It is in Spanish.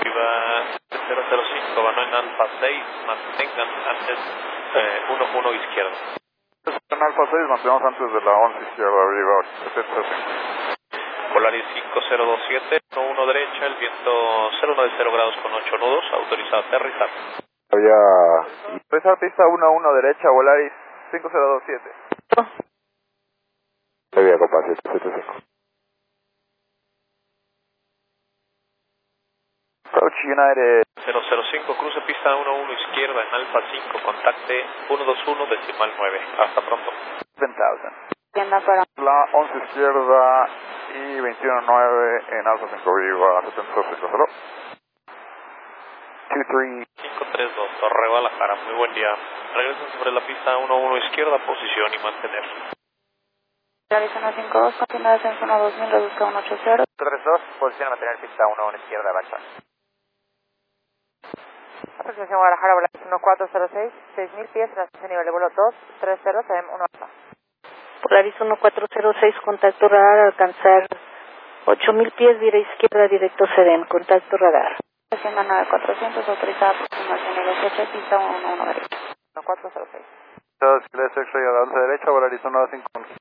Viva 005, van en Alfa 6, mantengan antes 11 izquierda. En Alfa 6, mantenemos antes de la 11 izquierda, arriba 75. Polaris 5027, 11 derecha, el viento 01 de 0 grados con 8 nudos, autorizado a aterrizar. Había... Empezar pista 11 derecha, Volaris 5027. Había copa 775. Approach United. 005, cruce pista 11 izquierda en Alfa 5, contacte 121 decimal 9. Hasta pronto. 7000. La 11 izquierda y 219 en Alfa 5 Viva 750. 23. 532, Torre Guadalajara, muy buen día. Regresen sobre la pista 11 izquierda, posición y mantener. Realiza 152, continúa descenso 12000, reduzca 180. 32, posición a mantener pista 11 izquierda, bacha. Aproximación Guadalajara, Volaris 1406, 6000 pies, trascenso nivel de vuelo 230, CM 1 alfa. Polaris 1406, contacto radar, alcanzar 8000 pies, vía izquierda, directo CDM, contacto radar. Hacienda 9400, autorizada aproximación nivel 7, pista 11 derecha. 1406. 2 X-ray a la 11 derecha, Volaris 151.